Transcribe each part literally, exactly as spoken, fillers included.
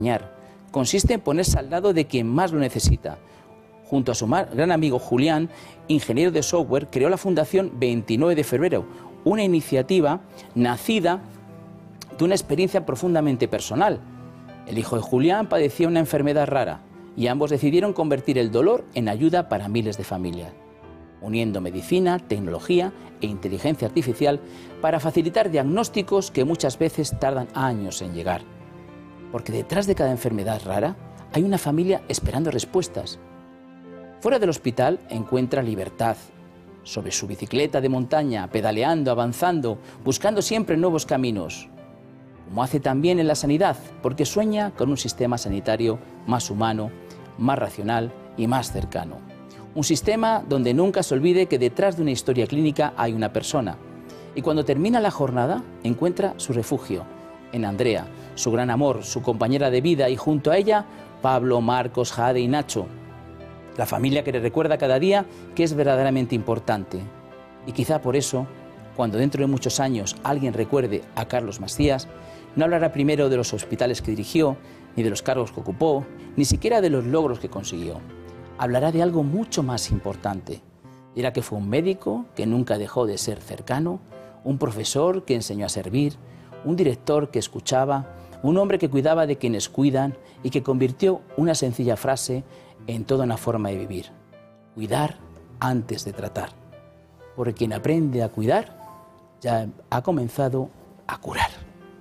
consiste en ponerse al lado de quien más lo necesita. Junto a su gran amigo Julián, ingeniero de software, creó la Fundación veintinueve de febrero, una iniciativa nacida de una experiencia profundamente personal. El hijo de Julián padecía una enfermedad rara y ambos decidieron convertir el dolor en ayuda para miles de familias, uniendo medicina, tecnología e inteligencia artificial para facilitar diagnósticos que muchas veces tardan años en llegar. Porque detrás de cada enfermedad rara hay una familia esperando respuestas. Fuera del hospital encuentra libertad, sobre su bicicleta de montaña, pedaleando, avanzando, buscando siempre nuevos caminos. Como hace también en la sanidad, porque sueña con un sistema sanitario más humano, más racional y más cercano. Un sistema donde nunca se olvide que detrás de una historia clínica hay una persona. Y cuando termina la jornada, encuentra su refugio en Andrea, su gran amor, su compañera de vida, y junto a ella, Pablo, Marcos, Jade y Nacho. La familia que le recuerda cada día que es verdaderamente importante. Y quizá por eso, cuando dentro de muchos años alguien recuerde a Carlos Macías, no hablará primero de los hospitales que dirigió, ni de los cargos que ocupó, ni siquiera de los logros que consiguió. Hablará de algo mucho más importante. Dirá que fue un médico que nunca dejó de ser cercano, un profesor que enseñó a servir, un director que escuchaba, un hombre que cuidaba de quienes cuidan y que convirtió una sencilla frase en toda una forma de vivir. Cuidar antes de tratar. Porque quien aprende a cuidar ya ha comenzado a curar.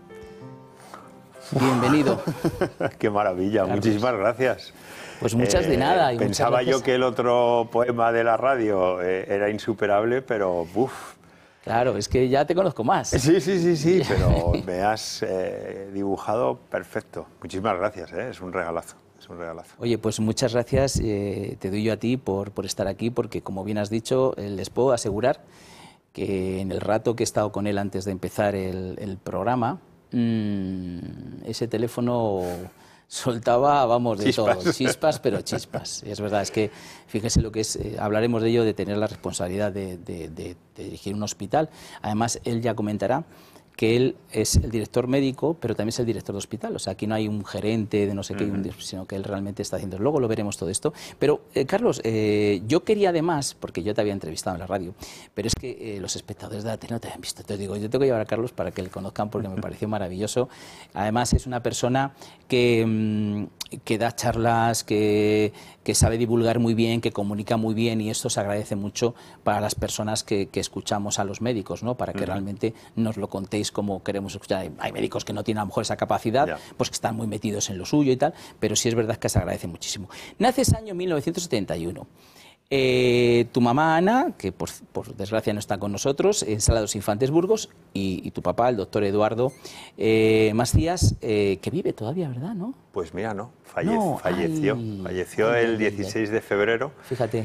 Bienvenido. Qué maravilla, Carlos. Muchísimas gracias. Pues muchas eh, de nada. Y pensaba muchas yo que el otro poema de la radio eh, era insuperable, pero uff. Claro, es que ya te conozco más. Sí, sí, sí, sí, pero me has eh, dibujado perfecto. Muchísimas gracias, ¿eh? Es un regalazo. Es un regalazo. Oye, pues muchas gracias eh, te doy yo a ti por, por estar aquí, porque como bien has dicho, eh, les puedo asegurar que en el rato que he estado con él antes de empezar el, el programa, mmm, ese teléfono soltaba, vamos, de chispas. todo, chispas, pero chispas. Y es verdad, es que fíjese lo que es, eh, hablaremos de ello, de tener la responsabilidad de, de, de, de dirigir un hospital. Además, él ya comentará que él es el director médico, pero también es el director de hospital. O sea, aquí no hay un gerente de no sé qué, uh-huh. sino que él realmente está haciendo. Luego lo veremos todo esto. Pero, eh, Carlos, eh, yo quería además, porque yo te había entrevistado en la radio, pero es que eh, los espectadores de la tele no te habían visto. Entonces digo, yo tengo que llevar a Carlos para que le conozcan porque me pareció maravilloso. Además, es una persona que, mmm, que da charlas, que, que sabe divulgar muy bien, que comunica muy bien, y esto se agradece mucho para las personas que, que escuchamos a los médicos, ¿no? Para que uh-huh. realmente nos lo contéis como queremos escuchar. Hay médicos que no tienen a lo mejor esa capacidad, yeah. pues que están muy metidos en lo suyo y tal, pero sí es verdad que se agradece muchísimo. Naces año mil novecientos setenta y uno. Eh, tu mamá Ana, que por, por desgracia no está con nosotros, en Sala de los Infantes Burgos, y, y tu papá, el doctor Eduardo eh, Macías, eh, que vive todavía, ¿verdad? ¿No? Pues mira, no, falle no falleció, ay, falleció ay, el ay, dieciséis ay. de febrero. Fíjate.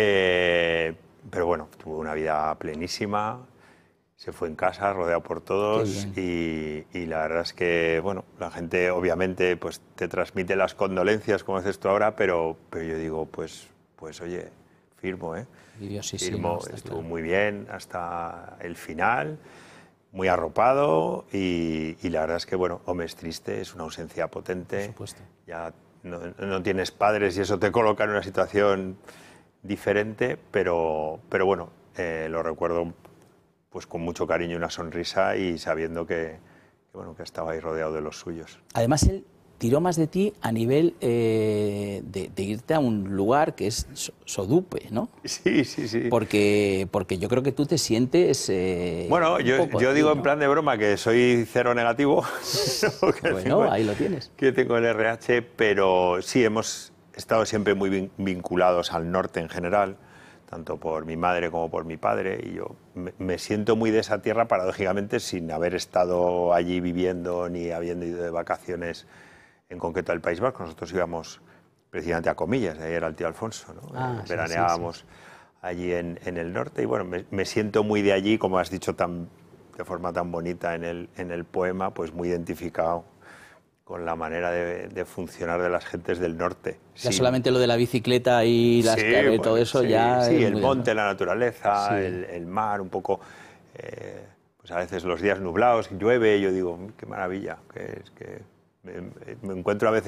Eh, pero bueno, tuvo una vida plenísima. Se fue en casa, rodeado por todos, y, y la verdad es que, bueno, la gente obviamente pues te transmite las condolencias, como dices tú ahora, pero, pero yo digo, pues, pues oye, firmo, ¿eh? Vivió, sí, firmo, sí, no, estuvo claro. muy bien hasta el final, muy arropado, y, y la verdad es que, bueno, hombre, es triste, es una ausencia potente. Por supuesto. Ya no, no tienes padres y eso te coloca en una situación diferente, pero, pero bueno, eh, lo recuerdo pues con mucho cariño y una sonrisa, y sabiendo que, que, bueno, que estaba ahí rodeado de los suyos. Además, él tiró más de ti a nivel eh, de, de irte a un lugar que es Sodupe, ¿no? Sí, sí, sí. Porque, porque yo creo que tú te sientes... Eh, bueno, yo, yo digo ti, en ¿no? plan de broma que soy cero negativo. Bueno, tengo, ahí lo tienes. Que tengo el R H, pero sí, hemos estado siempre muy vinculados al norte en general, tanto por mi madre como por mi padre, y yo me, me siento muy de esa tierra, paradójicamente, sin haber estado allí viviendo ni habiendo ido de vacaciones, en concreto al País Vasco. Nosotros íbamos precisamente a Comillas, ahí era el tío Alfonso, ¿no? Ah, eh, sí, veraneábamos sí, sí. allí en, en el norte, y bueno, me, me siento muy de allí, como has dicho tan, de forma tan bonita en el, en el poema, pues muy identificado con la manera de, de funcionar de las gentes del norte. Ya sí. solamente lo de la bicicleta y las sí, y todo bueno, eso sí, ya... Sí, es el muy monte, la naturaleza, sí. el, el mar, un poco... Eh, pues a veces los días nublados, llueve, y yo digo, qué maravilla, que es que me, me encuentro a veces